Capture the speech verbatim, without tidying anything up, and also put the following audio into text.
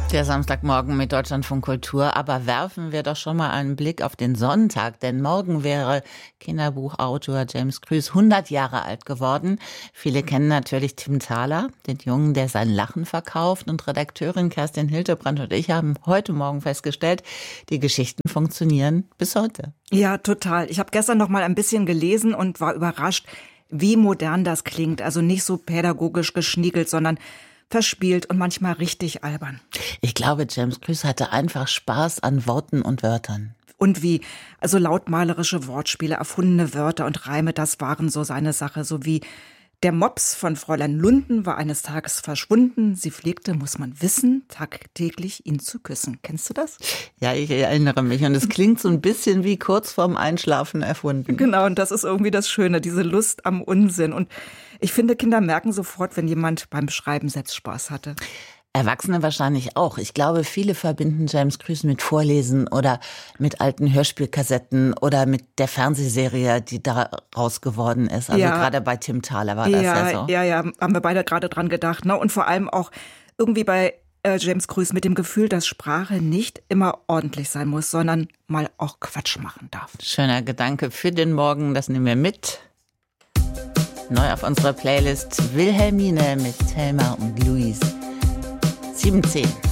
Der Samstagmorgen mit Deutschlandfunk Kultur, aber werfen wir doch schon mal einen Blick auf den Sonntag, denn morgen wäre Kinderbuchautor James Krüß hundert Jahre alt geworden. Viele kennen natürlich Tim Thaler, den Jungen, der sein Lachen verkauft, und Redakteurin Kerstin Hildebrand und ich haben heute Morgen festgestellt, die Geschichten funktionieren bis heute. Ja, total. Ich habe gestern noch mal ein bisschen gelesen und war überrascht, wie modern das klingt. Also nicht so pädagogisch geschniegelt, sondern verspielt und manchmal richtig albern. Ich glaube, James Krüß hatte einfach Spaß an Worten und Wörtern. Und wie, also lautmalerische Wortspiele, erfundene Wörter und Reime, das waren so seine Sache. So wie der Mops von Fräulein Lunden war eines Tages verschwunden. Sie pflegte, muss man wissen, tagtäglich ihn zu küssen. Kennst du das? Ja, ich erinnere mich. Und es klingt so ein bisschen wie kurz vorm Einschlafen erfunden. Genau, und das ist irgendwie das Schöne, diese Lust am Unsinn. Und ich finde, Kinder merken sofort, wenn jemand beim Schreiben selbst Spaß hatte. Erwachsene wahrscheinlich auch. Ich glaube, viele verbinden James Krüß mit Vorlesen oder mit alten Hörspielkassetten oder mit der Fernsehserie, die daraus geworden ist. Also ja. Gerade bei Tim Thaler war das ja, ja so. Ja, ja, haben wir beide gerade dran gedacht. Ne? Und vor allem auch irgendwie bei äh, James Krüß mit dem Gefühl, dass Sprache nicht immer ordentlich sein muss, sondern mal auch Quatsch machen darf. Schöner Gedanke für den Morgen, das nehmen wir mit. Neu auf unserer Playlist Wilhelmine mit Thelma und Louise. sieben zehn.